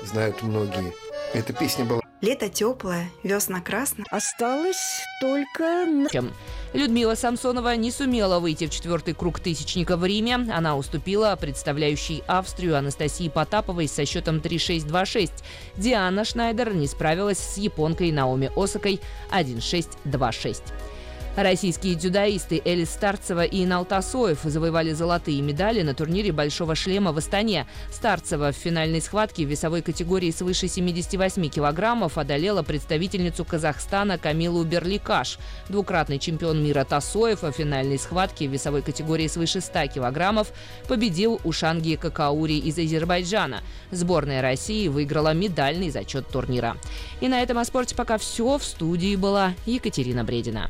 знают многие. Эта песня была. Лето теплое, весна красная. Осталось только... Людмила Самсонова не сумела выйти в четвертый круг тысячника в Риме. Она уступила представляющей Австрию Анастасии Потаповой со счетом 3-6-2-6. Диана Шнайдер не справилась с японкой Наоми Осакой 1-6-2-6. Российские дзюдоисты Элис Старцева и Инал Тасоев завоевали золотые медали на турнире «Большого шлема» в Астане. Старцева в финальной схватке в весовой категории свыше 78 килограммов одолела представительницу Казахстана Камилу Берликаш. Двукратный чемпион мира Тасоев в финальной схватке в весовой категории свыше 100 килограммов победил Ушанги Какаури из Азербайджана. Сборная России выиграла медальный зачет турнира. И на этом о спорте пока все. В студии была Екатерина Бредина.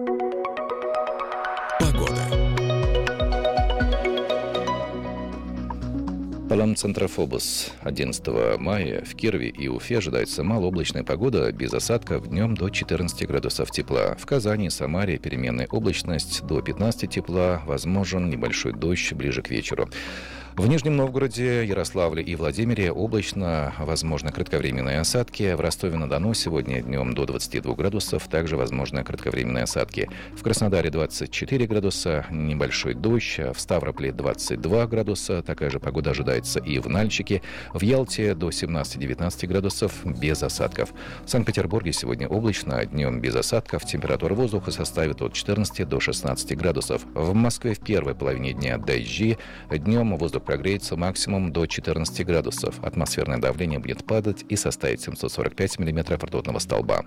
Паломцентра Фобос. 11 мая в Кирове и Уфе ожидается малооблачная погода без осадков, днем до 14 градусов тепла. В Казани и Самаре переменная облачность до 15 тепла, возможен небольшой дождь ближе к вечеру. В Нижнем Новгороде, Ярославле и Владимире облачно, возможно кратковременные осадки. В Ростове-на-Дону сегодня днем до 22 градусов, также возможны кратковременные осадки. В Краснодаре 24 градуса, небольшой дождь. В Ставрополе 22 градуса, такая же погода ожидается и в Нальчике. В Ялте до 17-19 градусов, без осадков. В Санкт-Петербурге сегодня облачно, днем без осадков. Температура воздуха составит от 14 до 16 градусов. В Москве в первой половине дня дожди. Днем воздух прогреется максимум до 14 градусов. Атмосферное давление будет падать и составить 745 миллиметров ртутного столба.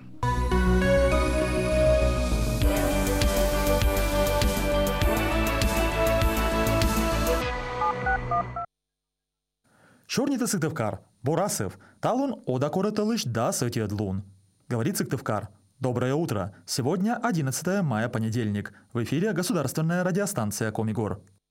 Чорнита Сыктывкар, Бурасов, талун одакораталыш да сотиадлун. Говорит Сыктывкар. Доброе утро. Сегодня 11 мая, понедельник. В эфире государственная радиостанция Комигор.